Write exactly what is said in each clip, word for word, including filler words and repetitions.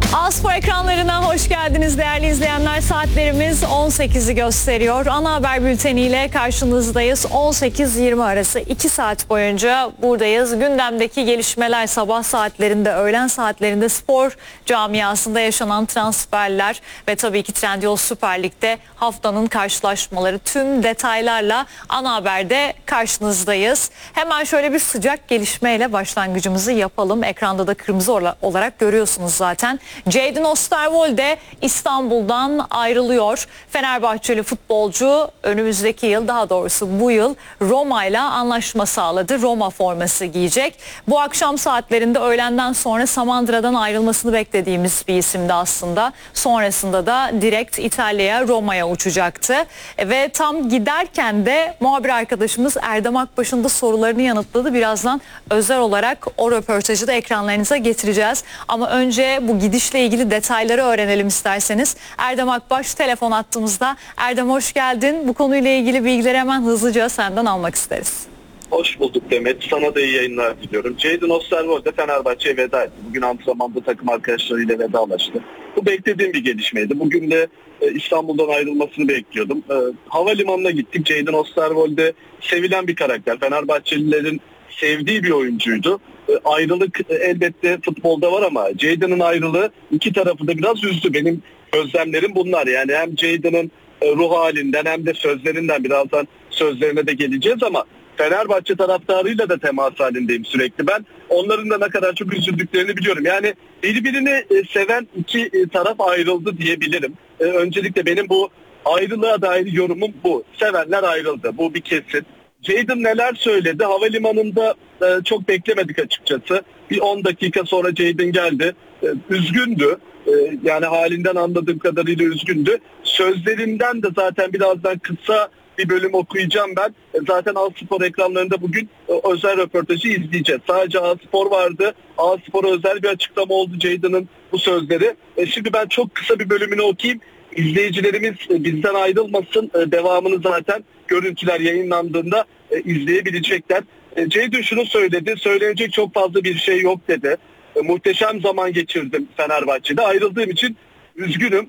A-Spor ekranlarına hoş geldiniz değerli izleyenler. Saatlerimiz on sekizi gösteriyor. Ana haber bülteniyle karşınızdayız. on sekiz yirmi arası iki saat boyunca buradayız. Gündemdeki gelişmeler, sabah saatlerinde, öğlen saatlerinde spor camiasında yaşanan transferler ve tabii ki Trendyol Süper Lig'de haftanın karşılaşmaları, tüm detaylarla ana haberde karşınızdayız. Hemen şöyle bir sıcak gelişmeyle başlangıcımızı yapalım. Ekranda da kırmızı olarak görüyorsunuz zaten. Jadon Osterwolde İstanbul'dan ayrılıyor. Fenerbahçeli futbolcu önümüzdeki yıl, daha doğrusu bu yıl Roma ile anlaşma sağladı. Roma forması giyecek. Bu akşam saatlerinde öğlenden sonra Samandıra'dan ayrılmasını beklediğimiz bir isimdi aslında. Sonrasında da direkt İtalya'ya, Roma'ya uçacaktı. Ve tam giderken de muhabir arkadaşımız Erdem Akbaş'ın da sorularını yanıtladı. Birazdan özel olarak o röportajı da ekranlarınıza getireceğiz. Ama önce bu gidişle ilgili detayları öğrenelim isterseniz. Erdem Akbaş telefon attığımızda. Erdem hoş geldin. Bu konuyla ilgili bilgileri hemen hızlıca senden almak isteriz. Hoş bulduk Demet. Sana da iyi yayınlar diliyorum. Jadon Osterwolde Fenerbahçe'ye veda etti. Bugün antrenmanda takım arkadaşlarıyla vedalaştı. Bu beklediğim bir gelişmeydi. Bugün de e, İstanbul'dan ayrılmasını bekliyordum. E, havalimanına gittik. Jadon Osterwolde sevilen bir karakter. Fenerbahçelilerin sevdiği bir oyuncuydu. E, ayrılık e, elbette futbolda var ama Jadon'ın ayrılığı iki tarafı da biraz üzdü. Benim gözlemlerim bunlar. Yani hem Jadon'ın e, ruh halinden hem de sözlerinden, birazdan sözlerine de geleceğiz ama Fenerbahçe taraftarıyla da temas halindeyim sürekli. Ben onların da ne kadar çok üzüldüklerini biliyorum. Yani birbirini seven iki taraf ayrıldı diyebilirim. Öncelikle benim bu ayrılığa dair yorumum bu. Sevenler ayrıldı. Bu bir kesin. Jadon neler söyledi? Havalimanında çok beklemedik açıkçası. Bir on dakika sonra Jadon geldi. Üzgündü. Yani halinden anladığım kadarıyla üzgündü. Sözlerinden de zaten birazdan kısa bir bölüm okuyacağım ben. Zaten A-Spor ekranlarında bugün özel röportajı izleyeceğiz. Sadece A-Spor vardı. A-Spor'a özel bir açıklama oldu Jadon'ın bu sözleri. Şimdi ben çok kısa bir bölümünü okuyayım. İzleyicilerimiz bizden ayrılmasın. Devamını zaten görüntüler yayınlandığında izleyebilecekler. Jadon şunu söyledi. Söylenecek çok fazla bir şey yok dedi. Muhteşem zaman geçirdim Fenerbahçe'de. Ayrıldığım için üzgünüm.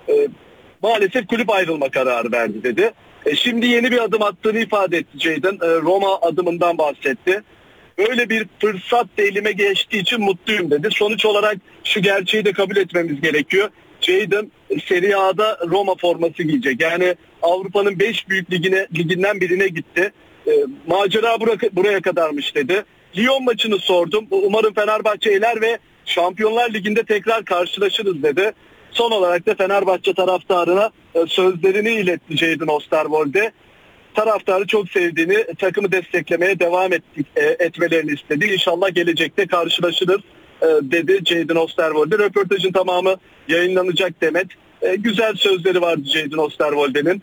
Maalesef kulüp ayrılma kararı verdi dedi. E şimdi yeni bir adım attığını ifade etti Jadon. E, Roma adımından bahsetti. Böyle bir fırsat da elime geçtiği için mutluyum dedi. Sonuç olarak şu gerçeği de kabul etmemiz gerekiyor. Jadon e, Serie A'da Roma forması giyecek. Yani Avrupa'nın beş büyük ligine, liginden birine gitti. E, macera buraya, buraya kadarmış dedi. Lyon maçını sordum. Umarım Fenerbahçe eler ve Şampiyonlar Ligi'nde tekrar karşılaşırız dedi. Son olarak da Fenerbahçe taraftarına sözlerini iletti Jadon Osterwolde. Taraftarı çok sevdiğini, takımı desteklemeye devam et, etmelerini istedi. İnşallah gelecekte karşılaşırız dedi Jadon Osterwolde. Röportajın tamamı yayınlanacak Demet. Güzel sözleri vardı Jadon Osterwolde'nin.